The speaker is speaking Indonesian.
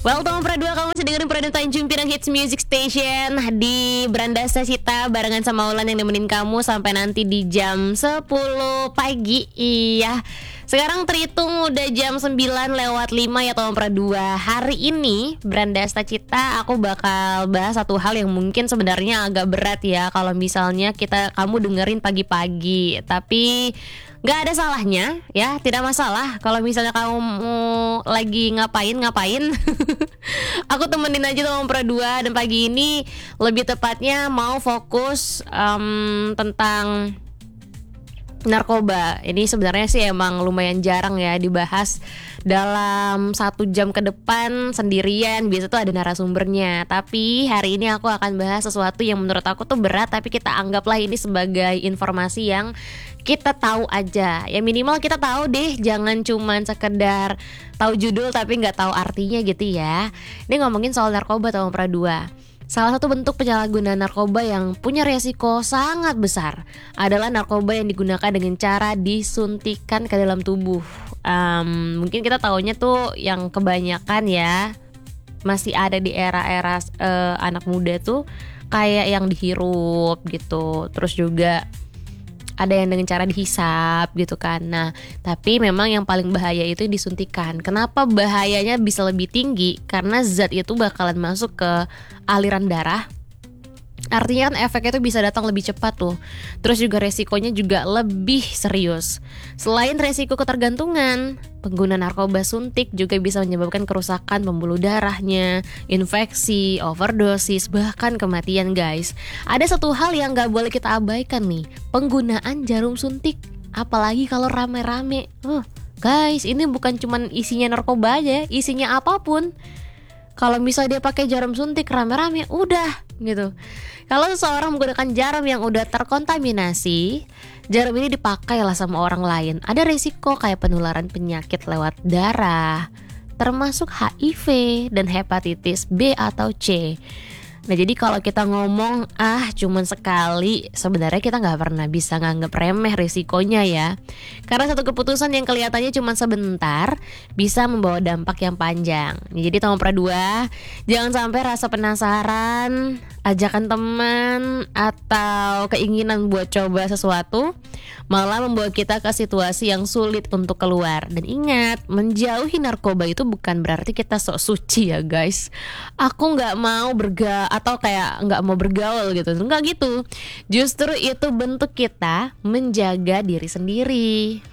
Welcome Pra 2, kamu masih dengerin Pra Tanjung Pinang Hits Music Station di Brandasta Cita barengan sama Ulan yang nemenin kamu sampai nanti di jam 10 pagi. Iya. Sekarang terhitung udah jam 9 lewat 5 ya teman Pra 2. Hari ini Brandasta Cita aku bakal bahas satu hal yang mungkin sebenarnya agak berat ya kalau misalnya kamu dengerin pagi-pagi. Tapi gak ada salahnya ya, tidak masalah kalau misalnya kamu lagi ngapain aku temenin aja sama Pra 2. Dan pagi ini lebih tepatnya mau fokus tentang narkoba. Ini sebenarnya sih emang lumayan jarang ya dibahas dalam 1 jam ke depan sendirian. Biasa tuh ada narasumbernya. Tapi hari ini aku akan bahas sesuatu yang menurut aku tuh berat, tapi kita anggaplah ini sebagai informasi yang kita tahu aja. Ya minimal kita tahu deh, jangan cuman sekedar tahu judul tapi nggak tahu artinya gitu ya. Ini ngomongin soal narkoba tahun Pra 2. Salah satu bentuk penyalahgunaan narkoba yang punya resiko sangat besar adalah narkoba yang digunakan dengan cara disuntikan ke dalam tubuh. Mungkin kita taunya tuh yang kebanyakan ya masih ada di era-era anak muda tuh kayak yang dihirup gitu. Terus juga ada yang dengan cara dihisap gitu kan. Nah, tapi memang yang paling bahaya itu disuntikan. Kenapa bahayanya bisa lebih tinggi? Karena zat itu bakalan masuk ke aliran darah. Artinya kan efeknya tuh bisa datang lebih cepat tuh. Terus juga resikonya juga lebih serius. Selain resiko ketergantungan, pengguna narkoba suntik juga bisa menyebabkan kerusakan pembuluh darahnya, infeksi, overdosis, bahkan kematian guys. Ada satu hal yang gak boleh kita abaikan nih, penggunaan jarum suntik. Apalagi kalau rame-rame. Guys, ini bukan cuman isinya narkoba aja, isinya apapun. Kalau misalnya dia pakai jarum suntik rame-rame, udah gitu. Kalau seseorang menggunakan jarum yang udah terkontaminasi, jarum ini dipakai lah sama orang lain, ada resiko kayak penularan penyakit lewat darah, termasuk HIV dan hepatitis B atau C. Nah jadi kalau kita ngomong cuman sekali, sebenarnya kita gak pernah bisa nganggep remeh risikonya ya. Karena satu keputusan yang kelihatannya cuma sebentar bisa membawa dampak yang panjang. Jadi teman Pra 2, jangan sampai rasa penasaran, ajakan teman, atau keinginan buat coba sesuatu malah membawa kita ke situasi yang sulit untuk keluar. Dan ingat, menjauhi narkoba itu bukan berarti kita sok suci ya guys. Aku gak mau atau kayak nggak mau bergaul gitu, nggak gitu. Justru itu bentuk kita menjaga diri sendiri.